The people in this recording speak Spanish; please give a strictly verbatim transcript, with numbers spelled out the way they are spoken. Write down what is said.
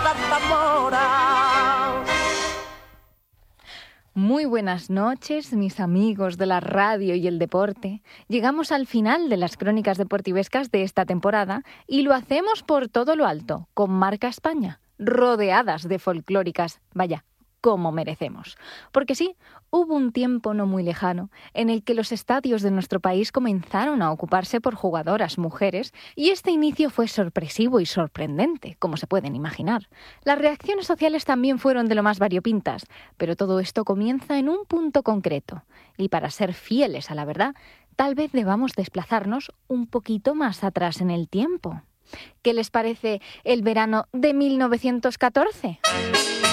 la Zamora. Muy buenas noches, mis amigos de la radio y el deporte. Llegamos al final de las crónicas deportivescas de esta temporada y lo hacemos por todo lo alto, con Marca España, rodeadas de folclóricas, vaya, como merecemos. Porque sí, hubo un tiempo no muy lejano en el que los estadios de nuestro país comenzaron a ocuparse por jugadoras mujeres y este inicio fue sorpresivo y sorprendente, como se pueden imaginar. Las reacciones sociales también fueron de lo más variopintas, pero todo esto comienza en un punto concreto. Y para ser fieles a la verdad, tal vez debamos desplazarnos un poquito más atrás en el tiempo. ¿Qué les parece el verano de mil novecientos catorce?